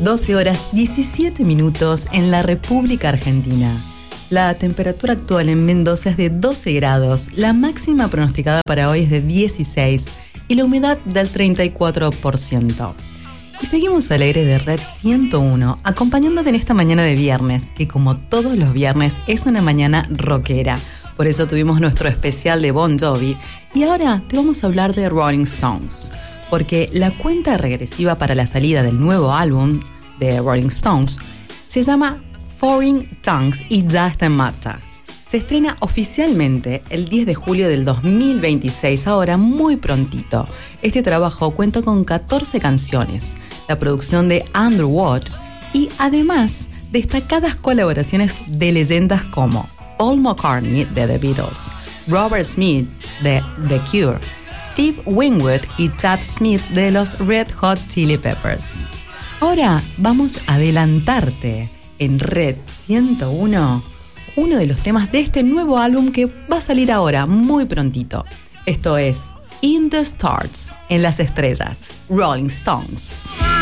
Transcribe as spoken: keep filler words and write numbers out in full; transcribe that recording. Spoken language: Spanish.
doce horas diecisiete minutos en la República Argentina. La temperatura actual en Mendoza es de doce grados, la máxima pronosticada para hoy es de dieciséis y la humedad del treinta y cuatro por ciento. Y seguimos al aire de Red ciento uno, acompañándote en esta mañana de viernes, que como todos los viernes es una mañana rockera. Por eso tuvimos nuestro especial de Bon Jovi y ahora te vamos a hablar de Rolling Stones, porque la cuenta regresiva para la salida del nuevo álbum de Rolling Stones se llama Foreign Tongues y ya está en marcha. Se estrena oficialmente el diez de julio del dos mil veintiséis, ahora muy prontito. Este trabajo cuenta con catorce canciones, la producción de Andrew Watt y además destacadas colaboraciones de leyendas como Paul McCartney de The Beatles, Robert Smith de The Cure, Steve Winwood y Chad Smith de los Red Hot Chili Peppers. Ahora vamos a adelantarte en Red ciento uno uno de los temas de este nuevo álbum que va a salir ahora muy prontito. Esto es In the Stars, en las estrellas, Rolling Stones.